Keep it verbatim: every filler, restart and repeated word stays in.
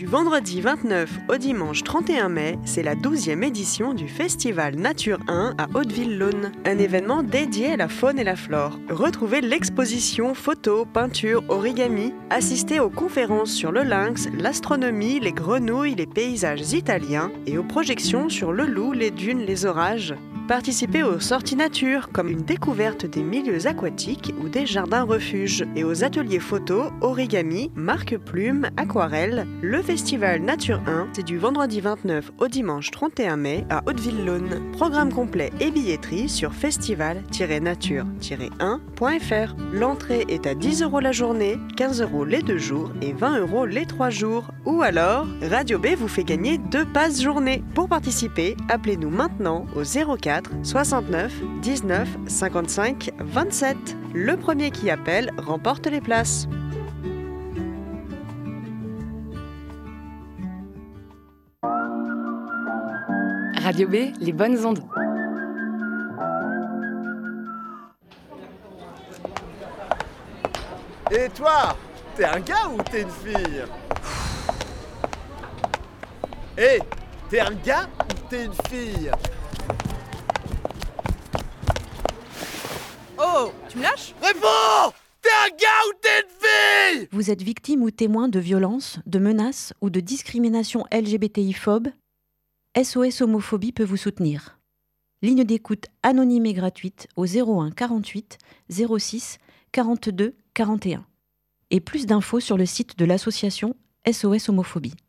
Du vendredi vingt-neuf au dimanche trente et un mai, c'est la douzième édition du Festival Nature un à Hauteville-Laune, un événement dédié à la faune et la flore. Retrouvez l'exposition photos, peintures, origami, assistez aux conférences sur le lynx, l'astronomie, les grenouilles, les paysages italiens et aux projections sur le loup, les dunes, les orages. Participez aux sorties nature, comme une découverte des milieux aquatiques ou des jardins refuges, et aux ateliers photos, origami, marque-plume, aquarelle. Le Festival Nature un, c'est du vendredi vingt-neuf au dimanche trente et un mai à Hauteville-Laune. Programme complet et billetterie sur festival tiret nature tiret un point f r. L'entrée est à dix euros la journée, quinze euros les deux jours et vingt euros les trois jours. Ou alors, Radio B vous fait gagner deux passes journée. Pour participer, appelez-nous maintenant au zéro quatre soixante-neuf dix-neuf cinquante-cinq vingt-sept. Le premier qui appelle remporte les places. Radio B, les bonnes ondes. Et toi, t'es un gars ou t'es une fille? Hé, hey, t'es un gars ou t'es une fille? Oh, tu me lâches? Réponds! T'es un gars ou t'es une fille? Vous êtes victime ou témoin de violences, de menaces ou de discrimination L G B T I-phobe? S O S Homophobie peut vous soutenir. Ligne d'écoute anonyme et gratuite au zéro un quarante-huit zéro six quarante-deux quarante et un. Et plus d'infos sur le site de l'association S O S Homophobie.